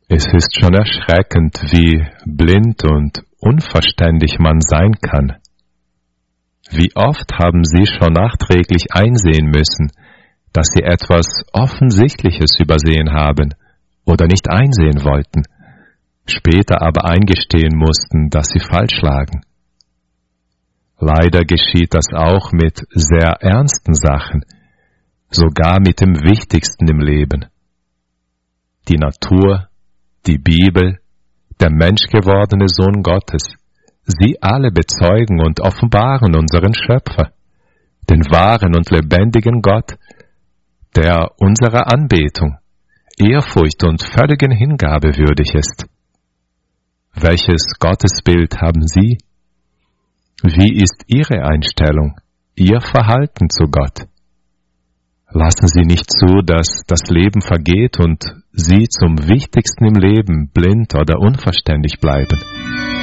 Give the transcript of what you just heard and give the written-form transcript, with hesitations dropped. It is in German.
Es ist schon erschreckend, wie blind und unverständlich man sein kann. Wie oft haben Sie schon nachträglich einsehen müssen, dass Sie etwas Offensichtliches übersehen haben oder nicht einsehen wollten, später aber eingestehen mussten, dass Sie falsch lagen. Leider geschieht das auch mit sehr ernsten Sachen, sogar mit dem Wichtigsten im Leben. Die Natur, die Bibel, der menschgewordene Sohn Gottes, sie alle bezeugen und offenbaren unseren Schöpfer, den wahren und lebendigen Gott, der unserer Anbetung, Ehrfurcht und völligen Hingabe würdig ist. Welches Gottesbild haben Sie? Wie ist Ihre Einstellung, Ihr Verhalten zu Gott? Lassen Sie nicht zu, dass das Leben vergeht und Sie zum Wichtigsten im Leben blind oder unverständlich bleiben.